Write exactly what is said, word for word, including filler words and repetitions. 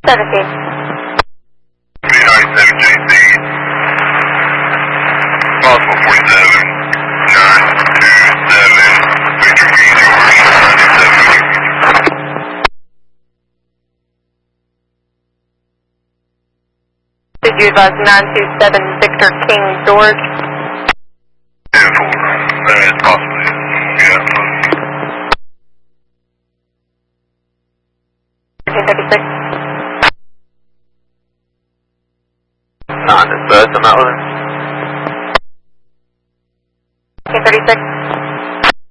seventeen. three nine seven J C. Possible forty-seven. nine two seven. Victor Beach over ninety-seven. Did you advise nine two seven Victor King George? ten four. Uh, possibly. Yeah. thirteen thirty-six. Not in the first on that one. thirteen thirty-six.